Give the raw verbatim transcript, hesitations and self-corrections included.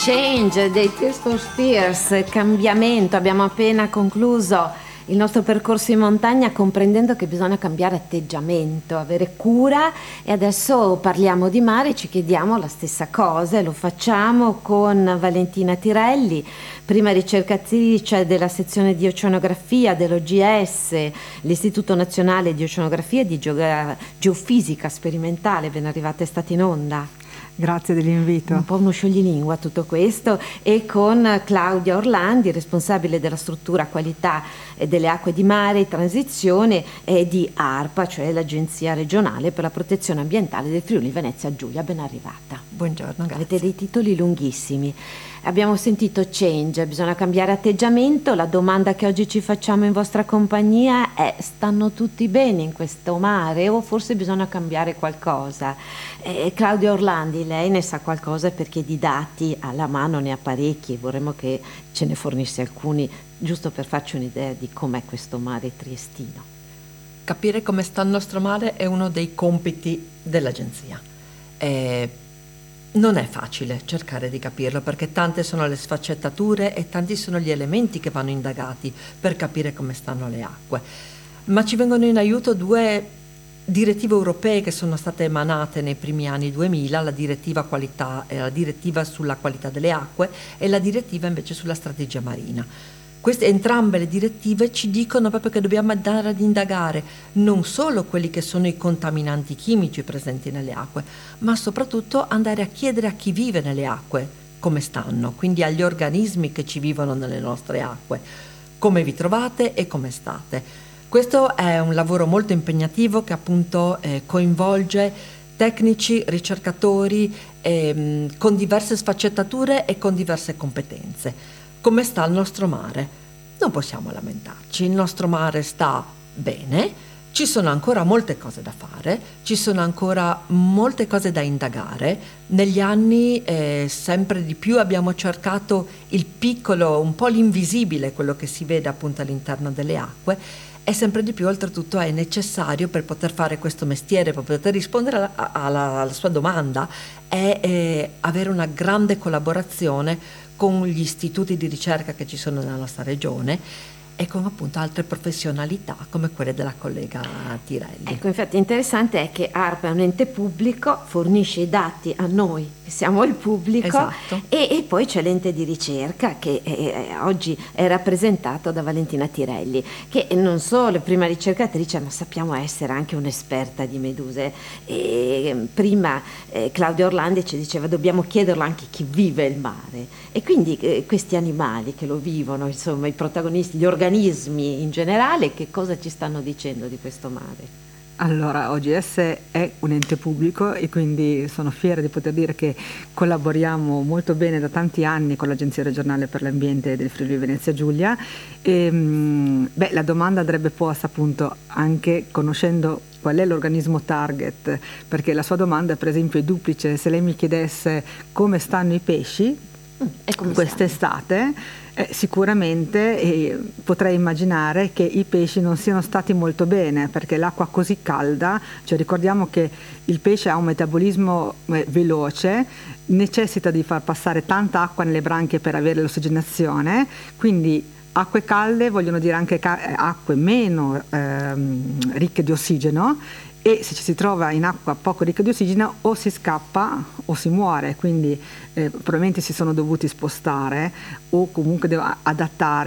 Change dei Tears for Fears, cambiamento. Abbiamo appena concluso il nostro percorso in montagna comprendendo che bisogna cambiare atteggiamento, avere cura, e adesso parliamo di mare e ci chiediamo la stessa cosa e lo facciamo con Valentina Tirelli, prima ricercatrice della sezione di oceanografia dell'O G S, l'Istituto Nazionale di Oceanografia e di Geogra- Geofisica Sperimentale. Ben arrivata, è stata in onda. Grazie dell'invito. Un po' uno scioglilingua tutto questo, e con Claudia Orlandi, responsabile della struttura qualità delle acque di mare e transizione e di ARPA, cioè l'Agenzia regionale per la protezione ambientale del Friuli Venezia Giulia. Ben arrivata. Buongiorno, grazie. Avete dei titoli lunghissimi. Abbiamo sentito change, bisogna cambiare atteggiamento. La domanda che oggi ci facciamo in vostra compagnia è: stanno tutti bene in questo mare o forse bisogna cambiare qualcosa? Eh, Claudia Orlandi, lei ne sa qualcosa perché di dati alla mano ne ha parecchi, vorremmo che ce ne fornisse alcuni, giusto per farci un'idea di com'è questo mare triestino. Capire come sta il nostro mare è uno dei compiti dell'agenzia. Eh, Non è facile cercare di capirlo perché tante sono le sfaccettature e tanti sono gli elementi che vanno indagati per capire come stanno le acque. Ma ci vengono in aiuto due direttive europee che sono state emanate nei primi anni duemila, la direttiva qualità, eh, la direttiva sulla qualità delle acque e la direttiva invece sulla strategia marina. Queste, entrambe le direttive ci dicono proprio che dobbiamo andare ad indagare non solo quelli che sono i contaminanti chimici presenti nelle acque, ma soprattutto andare a chiedere a chi vive nelle acque come stanno, quindi agli organismi che ci vivono nelle nostre acque, come vi trovate e come state. Questo è un lavoro molto impegnativo che appunto eh, coinvolge tecnici, ricercatori eh, con diverse sfaccettature e con diverse competenze. Come sta il nostro mare? Non possiamo lamentarci, il nostro mare sta bene, ci sono ancora molte cose da fare, ci sono ancora molte cose da indagare. Negli anni eh, sempre di più abbiamo cercato il piccolo, un po' l'invisibile, quello che si vede appunto all'interno delle acque, e sempre di più oltretutto è necessario, per poter fare questo mestiere, per poter rispondere alla, alla, alla sua domanda, è eh, avere una grande collaborazione con gli istituti di ricerca che ci sono nella nostra regione e con appunto altre professionalità come quelle della collega Tirelli. Ecco, infatti interessante è che ARPA è un ente pubblico, fornisce i dati a noi, che siamo il pubblico, esatto. e, e poi c'è l'ente di ricerca che eh, oggi è rappresentato da Valentina Tirelli, che non solo è prima ricercatrice, ma sappiamo essere anche un'esperta di meduse. E prima eh, Claudia Orlandi ci diceva dobbiamo chiederlo anche a chi vive il mare, e quindi eh, questi animali che lo vivono, insomma i protagonisti, gli organismi in generale, che cosa ci stanno dicendo di questo mare? Allora, O G S è un ente pubblico e quindi sono fiera di poter dire che collaboriamo molto bene da tanti anni con l'Agenzia regionale per l'ambiente del Friuli Venezia Giulia. E, beh, la domanda andrebbe posta appunto anche conoscendo qual è l'organismo target, perché la sua domanda per esempio è duplice. Se lei mi chiedesse come stanno i pesci mm, quest'estate, Eh, sicuramente eh, potrei immaginare che i pesci non siano stati molto bene, perché l'acqua così calda, cioè ricordiamo che il pesce ha un metabolismo eh, veloce, necessita di far passare tanta acqua nelle branchie per avere l'ossigenazione, quindi acque calde vogliono dire anche ca- acque meno ehm, ricche di ossigeno, e se ci si trova in acqua poco ricca di ossigeno o si scappa o si muore, quindi eh, probabilmente si sono dovuti spostare o comunque adattare